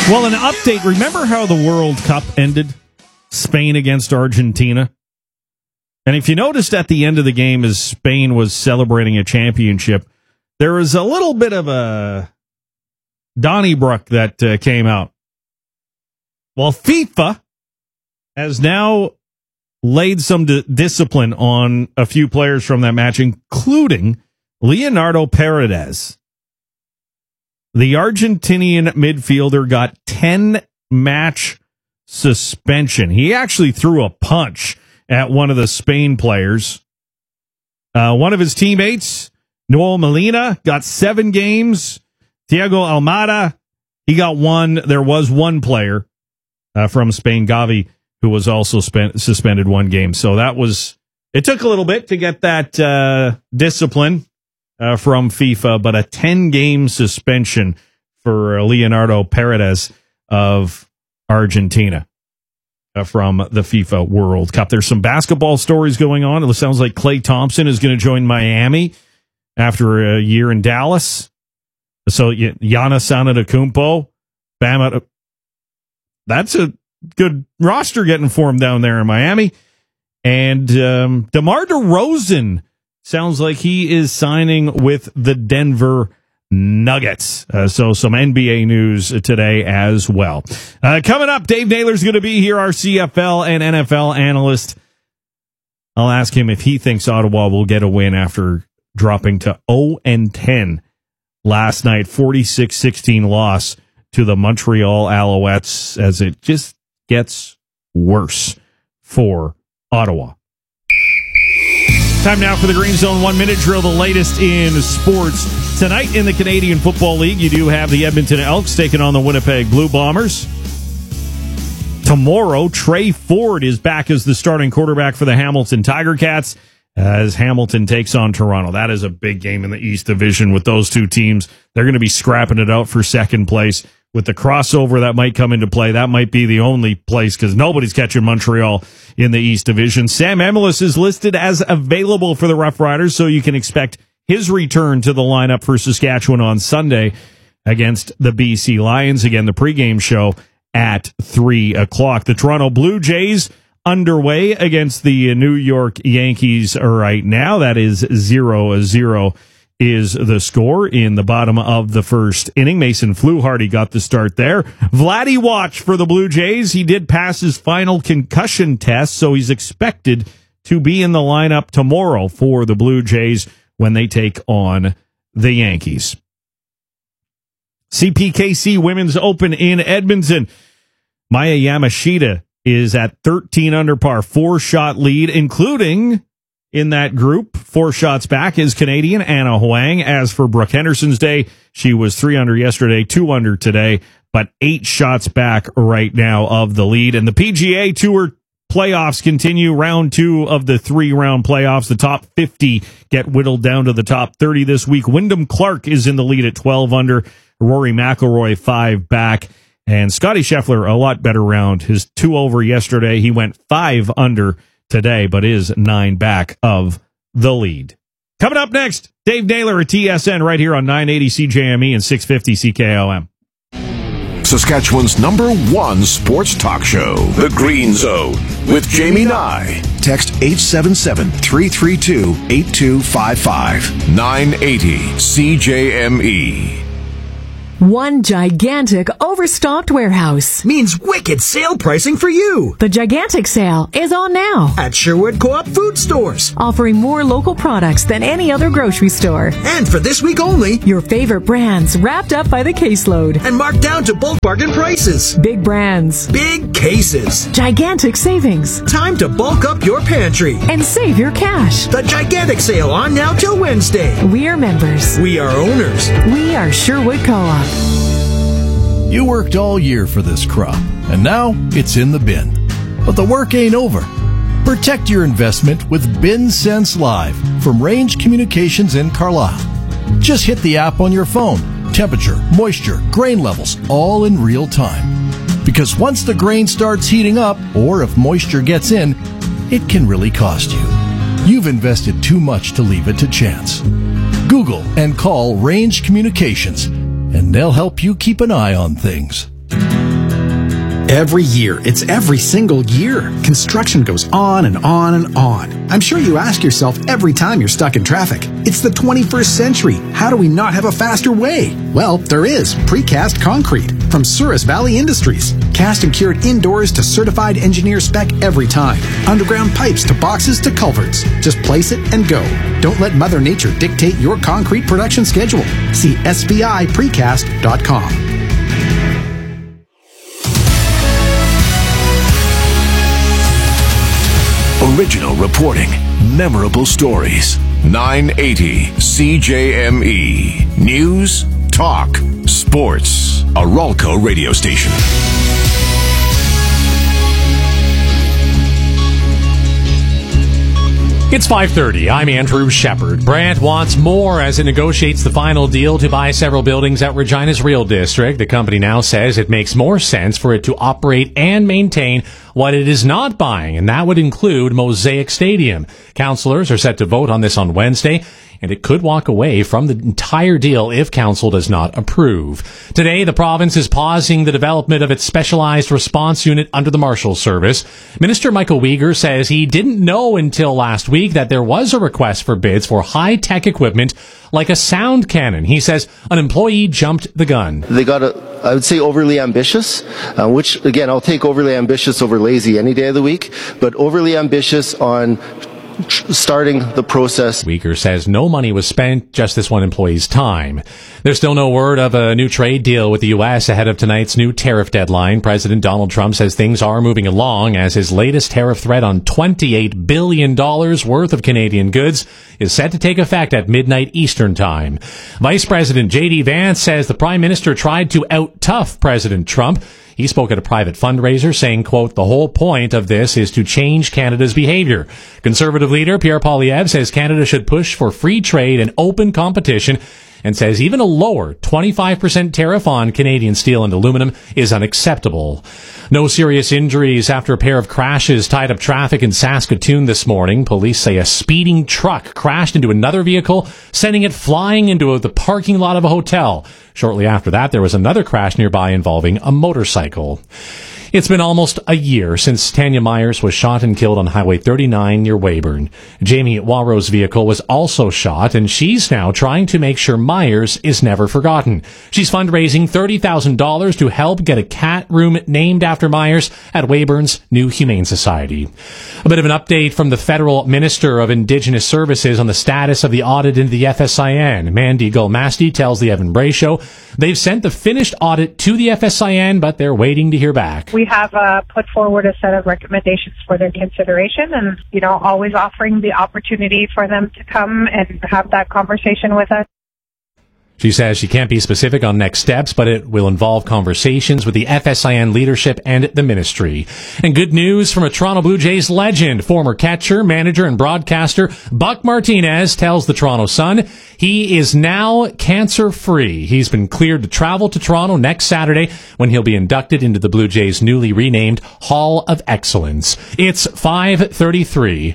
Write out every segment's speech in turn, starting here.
Well, an update. Remember how the World Cup ended? Spain against Argentina. And if you noticed at the end of the game as Spain was celebrating a championship, there was a little bit of a Donnybrook that came out. Well, FIFA has now laid some discipline on a few players from that match, including Leonardo Paredes. The Argentinian midfielder got 10-match suspension. He actually threw a punch at one of the Spain players. One of his teammates, Noel Molina, got 7 games. Thiago Almada, he got 1. There was one player from Spain, Gavi, who was also suspended 1 game. So it took a little bit to get that discipline from FIFA, but a 10-game suspension for Leonardo Paredes of Argentina from the FIFA World Cup. There's some basketball stories going on. It sounds like Klay Thompson is going to join Miami after a year in Dallas. So Giannis Antetokounmpo, Bam, that's a good roster getting formed down there in Miami. And DeMar DeRozan sounds like he is signing with the Denver Nuggets. So some NBA news today as well. Coming up, Dave Naylor's going to be here, our CFL and NFL analyst. I'll ask him if he thinks Ottawa will get a win after dropping to 0-10 last night, 46-16 loss to the Montreal Alouettes, as it just gets worse for Ottawa. Time now for the Green Zone 1-minute drill, the latest in sports. Tonight in the Canadian Football League, you do have the Edmonton Elks taking on the Winnipeg Blue Bombers. Tomorrow, Trey Ford is back as the starting quarterback for the Hamilton Tiger Cats as Hamilton takes on Toronto. That is a big game in the East Division with those two teams. They're going to be scrapping it out for second place. With the crossover that might come into play, that might be the only place because nobody's catching Montreal in the East Division. Sam Emilus is listed as available for the Rough Riders, so you can expect his return to the lineup for Saskatchewan on Sunday against the BC Lions. Again, the pregame show at 3 o'clock. The Toronto Blue Jays underway against the New York Yankees right now. That is 0-0. Is the score in the bottom of the first inning. Mason Fluharty got the start there. Vladdy watch for the Blue Jays. He did pass his final concussion test, so he's expected to be in the lineup tomorrow for the Blue Jays when they take on the Yankees. CPKC Women's Open in Edmonton. Maya Yamashita is at 13 under par, 4-shot lead, including in that group, 4 shots back is Canadian Anna Huang. As for Brooke Henderson's day, she was 3 under yesterday, 2 under today, but 8 shots back right now of the lead. And the PGA Tour playoffs continue. Round 2 of the 3-round playoffs. The top 50 get whittled down to the top 30 this week. Wyndham Clark is in the lead at 12 under. Rory McIlroy 5 back. And Scotty Scheffler, a lot better round. His 2 over yesterday. He went 5 under today, but is 9 back of the lead. Coming up next, Dave Naylor at TSN right here on 980 CJME and 650 CKOM. Saskatchewan's #1 sports talk show, The Green Zone, with Jamie Nye. Text 877-332-8255. 980 CJME. One gigantic overstocked warehouse means wicked sale pricing for you. The gigantic sale is on now at Sherwood Co-op Food Stores, offering more local products than any other grocery store. And for this week only, your favorite brands wrapped up by the caseload and marked down to bulk bargain prices. Big brands, big cases, gigantic savings. Time to bulk up your pantry and save your cash. The gigantic sale on now till Wednesday. We are members. We are owners. We are Sherwood Co-op. You worked all year for this crop, and now it's in the bin. But the work ain't over. Protect your investment with Bin Sense Live from Range Communications in Carlisle. Just hit the app on your phone. Temperature, moisture, grain levels, all in real time. Because once the grain starts heating up, or if moisture gets in, it can really cost you. You've invested too much to leave it to chance. Google and call Range Communications, and they'll help you keep an eye on things. Every year. It's every single year. Construction goes on and on and on. I'm sure you ask yourself every time you're stuck in traffic, it's the 21st century. How do we not have a faster way? Well, there is. Precast concrete from Souris Valley Industries. Cast and cured indoors to certified engineer spec every time. Underground pipes to boxes to culverts. Just place it and go. Don't let Mother Nature dictate your concrete production schedule. See SVIPrecast.com. Original reporting, memorable stories. 980 CJME. News, talk, sports. A Ralco radio station. It's 5:30. I'm Andrew Shepard. Brandt wants more as it negotiates the final deal to buy several buildings at Regina's Real District. The company now says it makes more sense for it to operate and maintain what it is not buying, and that would include Mosaic Stadium. Councillors are set to vote on this on Wednesday, and it could walk away from the entire deal if council does not approve. Today, the province is pausing the development of its specialized response unit under the Marshal Service. Minister Michael Uyghur says he didn't know until last week that there was a request for bids for high-tech equipment like a sound cannon. He says an employee jumped the gun. They got I would say overly ambitious, which again, I'll take overly ambitious over lazy any day of the week, but overly ambitious on starting the process. Uyghur says no money was spent, just this one employee's time. There's still no word of a new trade deal with the U.S. ahead of tonight's new tariff deadline. President Donald Trump says things are moving along as his latest tariff threat on $28 billion worth of Canadian goods is set to take effect at midnight Eastern Time. Vice President J.D. Vance says the Prime Minister tried to out-tough President Trump. He spoke at a private fundraiser saying, quote, the whole point of this is to change Canada's behavior. Conservative leader Pierre Poilievre says Canada should push for free trade and open competition and says even a lower 25% tariff on Canadian steel and aluminum is unacceptable. No serious injuries after a pair of crashes tied up traffic in Saskatoon this morning. Police say a speeding truck crashed into another vehicle, sending it flying into the parking lot of a hotel. Shortly after that, there was another crash nearby involving a motorcycle. It's been almost a year since Tanya Myers was shot and killed on Highway 39 near Weyburn. Jamie Warrow's vehicle was also shot, and she's now trying to make sure Myers is never forgotten. She's fundraising $30,000 to help get a cat room named after Myers at Weyburn's New Humane Society. A bit of an update from the Federal Minister of Indigenous Services on the status of the audit into the FSIN. Mandy Gulmasti tells the Evan Bray Show they've sent the finished audit to the FSIN, but they're waiting to hear back. We have put forward a set of recommendations for their consideration and, always offering the opportunity for them to come and have that conversation with us. She says she can't be specific on next steps, but it will involve conversations with the FSIN leadership and the ministry. And good news from a Toronto Blue Jays legend, former catcher, manager, and broadcaster Buck Martinez tells the Toronto Sun he is now cancer-free. He's been cleared to travel to Toronto next Saturday when he'll be inducted into the Blue Jays' newly renamed Hall of Excellence. It's 5:33.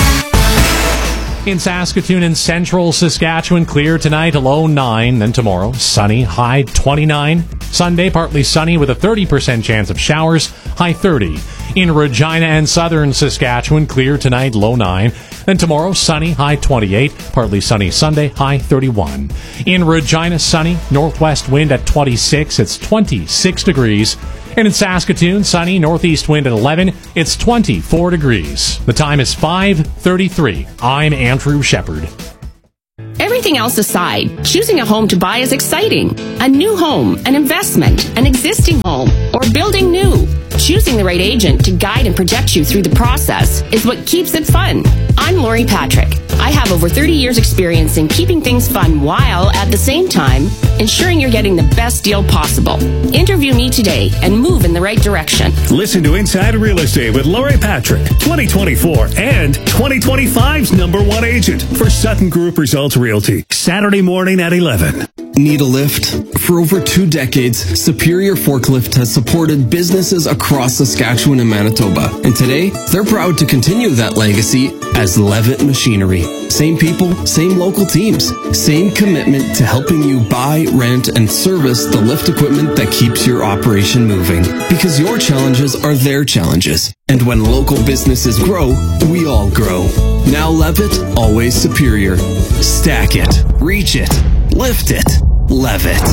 In Saskatoon and central Saskatchewan, clear tonight, low 9. Then tomorrow, sunny, high 29. Sunday, partly sunny with a 30% chance of showers, high 30. In Regina and southern Saskatchewan, clear tonight, low 9. Then tomorrow, sunny, high 28. Partly sunny Sunday, high 31. In Regina, sunny, northwest wind at 26. It's 26 degrees. And in Saskatoon, sunny, northeast wind at 11. It's 24 degrees. The time is 5:33. I'm Andrew Shepard. Everything else aside, choosing a home to buy is exciting. A new home, an investment, an existing home, or building new. Choosing the right agent to guide and protect you through the process is what keeps it fun. I'm Lori Patrick. I have over 30 years experience in keeping things fun while, at the same time, ensuring you're getting the best deal possible. Interview me today and move in the right direction. Listen to Inside Real Estate with Lori Patrick, 2024 and 2025's #1 agent for Sutton Group Results Realty. Saturday morning at 11. Need a lift? For over 2 decades, Superior Forklift has supported businesses across Saskatchewan and Manitoba. And today, they're proud to continue that legacy as Levitt Machinery. Same people, same local teams, same commitment to helping you buy, rent, and service the lift equipment that keeps your operation moving. Because your challenges are their challenges. And when local businesses grow, we all grow. Now Levitt, always superior. Stack it, reach it, lift it, Levitt.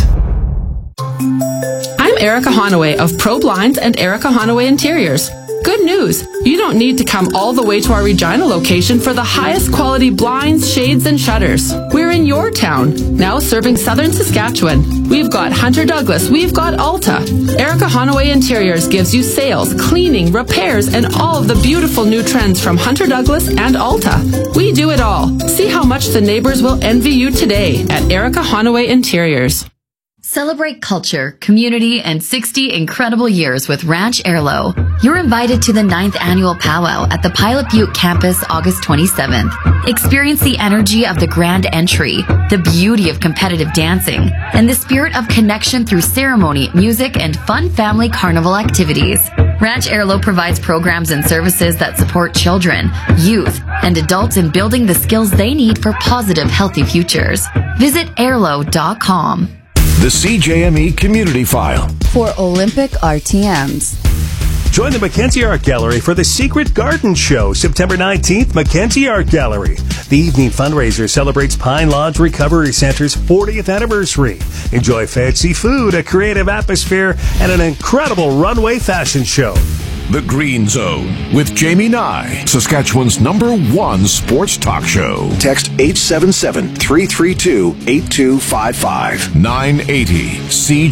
I'm Erica Honaway of Pro Blinds and Erica Honaway Interiors. Good news! You don't need to come all the way to our Regina location for the highest quality blinds, shades, and shutters. We're in your town, now serving southern Saskatchewan. We've got Hunter Douglas, we've got Alta. Erica Honaway Interiors gives you sales, cleaning, repairs, and all of the beautiful new trends from Hunter Douglas and Alta. We do it all. See how much the neighbors will envy you today at Erica Honaway Interiors. Celebrate culture, community, and 60 incredible years with Ranch Airlo. You're invited to the 9th annual powwow at the Pilot Butte campus August 27th. Experience the energy of the grand entry, the beauty of competitive dancing, and the spirit of connection through ceremony, music, and fun family carnival activities. Ranch Airlo provides programs and services that support children, youth, and adults in building the skills they need for positive, healthy futures. Visit airlo.com. The CJME Community File. For Olympic RTMs. Join the Mackenzie Art Gallery for the Secret Garden Show, September 19th, Mackenzie Art Gallery. The evening fundraiser celebrates Pine Lodge Recovery Center's 40th anniversary. Enjoy fancy food, a creative atmosphere, and an incredible runway fashion show. The Green Zone with Jamie Nye, Saskatchewan's #1 sports talk show. Text 877-332-8255. 980 CJME.